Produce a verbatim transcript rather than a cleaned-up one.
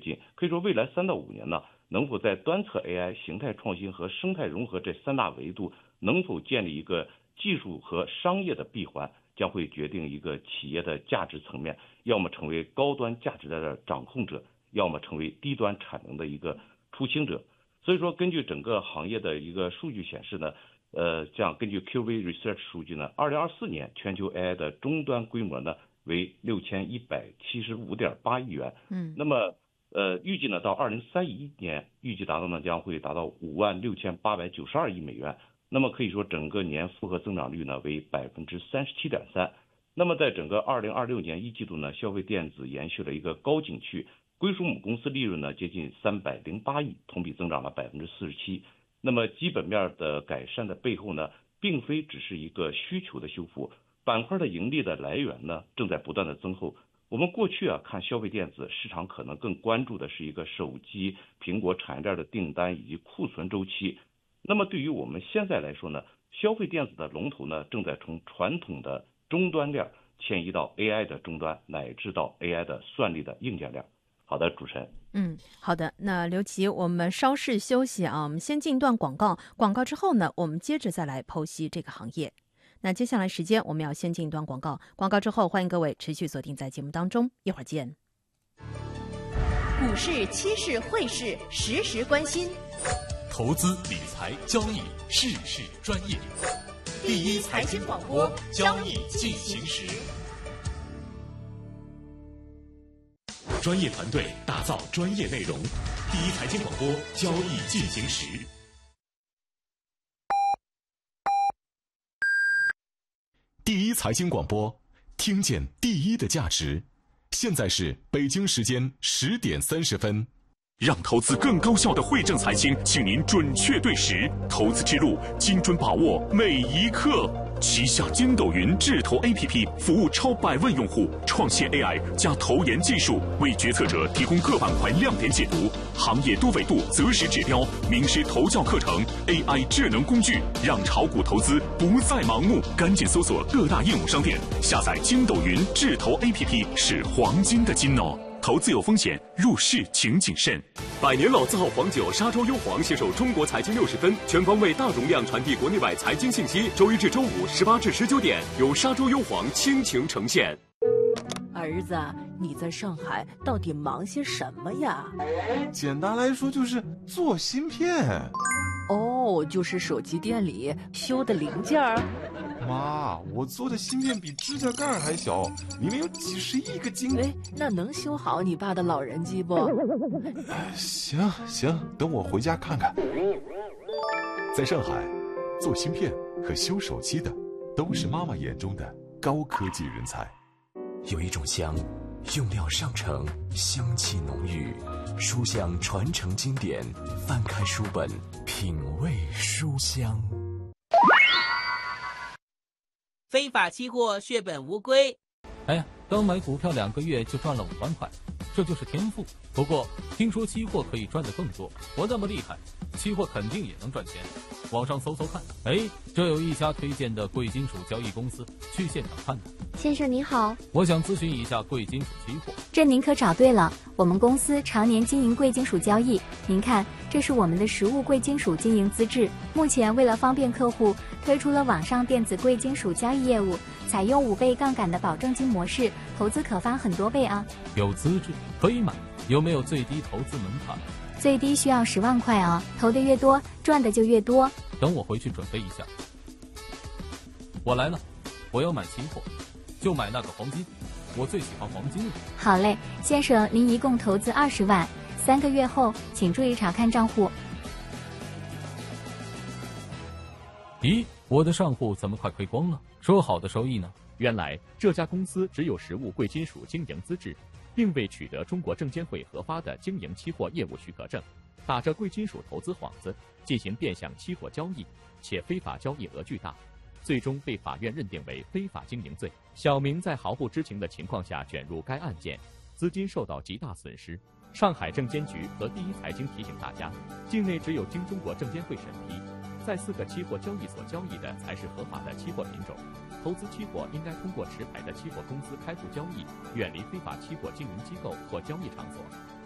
进。可以说，未来三到五年呢，能否在端侧 A I、形态创新和生态融合这三大维度，能否建立一个技术和商业的闭环，将会决定一个企业的价值层面，要么成为高端价值的掌控者，要么成为低端产能的一个出清者。所以说，根据整个行业的一个数据显示呢，呃，像根据 Q V Research 数据呢，二零二四年全球 A I 的终端规模呢为六千一百七十五点八亿元。 嗯， 那么呃，预计呢到二零三一年，预计达到呢将会达到五万六千八百九十二亿美元。那么可以说，整个年复合增长率呢为百分之三十七点三。那么在整个二零二六年一季度呢，消费电子延续了一个高景气。归属母公司利润呢接近三百零八亿，同比增长了百分之四十七。那么基本面的改善的背后呢，并非只是一个需求的修复，板块的盈利的来源呢正在不断的增厚。我们过去啊看消费电子市场可能更关注的是一个手机、苹果产业链的订单以及库存周期。那么对于我们现在来说呢，消费电子的龙头呢正在从传统的终端链迁移到 A I 的终端，乃至到 A I 的算力的硬件链。好的，主持人。 嗯，好的。那刘琦，我们稍事休息啊，我们先进一段广告，广告之后呢，我们接着再来剖析这个行业。那接下来时间我们要先进一段广告，广告之后欢迎各位持续锁定在节目当中，一会儿见。 股市、期市、汇市，时时关心。 投资理财交易，事事专业。第一财经广播，交易进行时。专业团队打造专业内容，第一财经广播，交易进行时。第一财经广播，听见第一的价值。现在是北京时间十点三十分。让投资更高效的汇正财经，请您准确对时，投资之路精准把握每一刻。旗下筋斗云智投 A P P 服务超百万用户，创新 A I 加投研技术，为决策者提供各板块亮点解读、行业多维度择时指标、名师投教课程、A I 智能工具，让炒股投资不再盲目。赶紧搜索各大应用商店，下载筋斗云智投 A P P 是黄金的金哦。投资有风险，入市请谨慎。百年老字号黄酒沙洲优黄携手中国财经六十分，全方位大容量传递国内外财经信息。周一至周五十八至十九点，由沙洲优黄倾情呈现。 儿子，你在上海到底忙些什么呀？ 简单来说就是做芯片。 哦，就是手机店里修的零件儿。 妈，我做的芯片比指甲盖还小，里面有几十亿个晶。 哎，那能修好你爸的老人机不？ 行行，等我回家看看。 在上海，做芯片和修手机的都是妈妈眼中的高科技人才。 有一种香，用料上乘，香气浓郁，书香传承经典，翻开书本，品味书香。 非法期货血本无归。 哎呀，刚买股票两个月就赚了五万块，这就是天赋。不过听说期货可以赚得更多，我那么厉害，期货肯定也能赚钱。网上搜搜看，哎，这有一家推荐的贵金属交易公司，去现场看看。 先生您好， 我想咨询一下贵金属期货。 这您可找对了，我们公司常年经营贵金属交易。您看，这是我们的实物贵金属经营资质。目前为了方便客户，推出了网上电子贵金属交易业务，采用五倍杠杆的保证金模式，投资可翻很多倍啊。 有资质可以买，有没有最低投资门槛？ 最低需要十万块啊，投的越多，赚的就越多。 等我回去准备一下。我来了，我要买期货，就买那个黄金，我最喜欢黄金了。 好嘞，先生，您一共投资二十万，三个月后请注意查看账户。 咦，我的账户怎么快亏光了？说好的收益呢？ 原来这家公司只有实物贵金属经营资质，并未取得中国证监会核发的经营期货业务许可证，打着贵金属投资幌子进行变相期货交易，且非法交易额巨大，最终被法院认定为非法经营罪。小明在毫不知情的情况下卷入该案件，资金受到极大损失。上海证监局和第一财经提醒大家，境内只有经中国证监会审批，在四个期货交易所交易的才是合法的期货品种。投资期货应该通过持牌的期货公司开户交易，远离非法期货经营机构或交易场所。